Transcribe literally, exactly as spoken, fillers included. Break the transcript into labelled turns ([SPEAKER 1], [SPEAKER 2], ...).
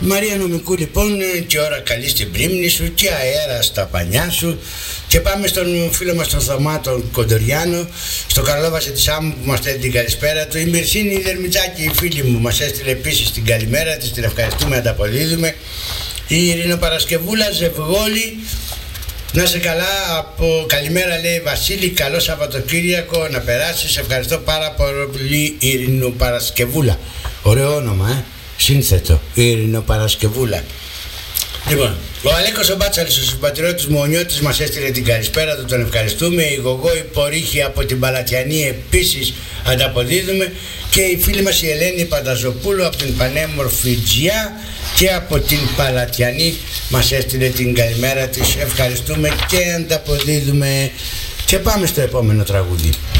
[SPEAKER 1] Μαρία Νομικού λοιπόν, και ώρα καλή στην πρίμνη σου και αέρα στα πανιά σου. Και πάμε στον φίλο μας τον Θωμά τον Κοντοριάνο, στο Καρλόβαση της Άμμου που μας στέλνει την καλησπέρα του. Η Μυρσίνη Δερμητσάκη, η φίλη μου, μας έστειλε επίσης την καλημέρα της, την ευχαριστούμε, ανταποδίδουμε. Η Ειρηνοπαρασκευούλα Ζευγόλη, να σε καλά, από καλημέρα λέει Βασίλη, καλό Σαββατοκύριακο να περάσεις, ευχαριστώ πάρα πολύ Ειρηνοπαρασκευούλα. Ωραίο όνομα, ε, σύνθετο, Ειρηνοπαρασκευούλα. Λοιπόν, ο Αλέκος ο Μπάτσαλης, ο συμπατριώτης μου, ο Νιώτης, μας έστειλε την καλησπέρα του, τον ευχαριστούμε. Η Γογό η Πορύχη από την Παλατιανή επίσης ανταποδίδουμε. Και η φίλη μας η Ελένη Πανταζοπούλου από την πανέμορφη Τζιά και από την Παλατιανή μας έστειλε την καλημέρα της, ευχαριστούμε και ανταποδίδουμε. Και πάμε στο επόμενο τραγούδι.